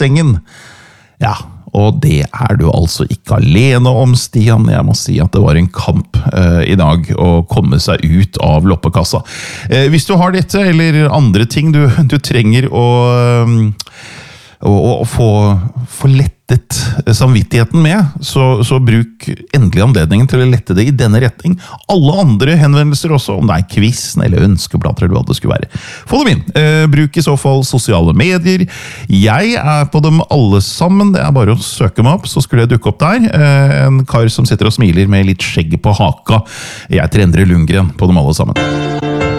sengen. Ja, og det du altså ikke alene om, Stian. Jeg må si at det var en kamp i dag å komme seg ut av loppekassa. Hvis du har dette, eller andre ting du trenger å få lettet samvittigheten med, så bruk endelig anledningen til å lette det i denne retning. Alle andre henvendelser også, om det quizen eller ønskeblader eller hva det skulle være. Få dem inn. Bruk i så fall sosiale medier. Jeg på dem alle sammen. Det bare å søke meg opp, så skulle jeg dukke opp der. En kar som sitter og smiler med litt skjegg på haka. Jeg heter Endre Lundgren på dem alle sammen.